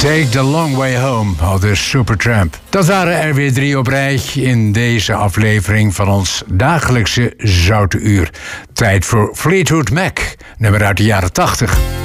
Take the long way home, aldus Supertramp. Dat waren er weer 3 op rij in deze aflevering van ons dagelijkse Zoute Uur. Tijd voor Fleetwood Mac, nummer uit de jaren 80.